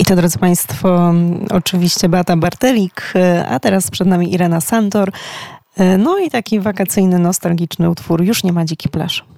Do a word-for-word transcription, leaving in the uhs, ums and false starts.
I to, drodzy Państwo, oczywiście Beata Bartelik, a teraz przed nami Irena Santor. No i taki wakacyjny, nostalgiczny utwór Już nie ma dziki plaż.